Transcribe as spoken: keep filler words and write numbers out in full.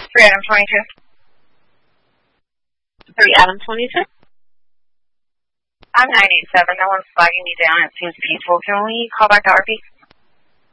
three Adam twenty-two. three Adam twenty-two. I'm nine eight seven. No one's flagging me down. It seems peaceful. Can we call back to R P?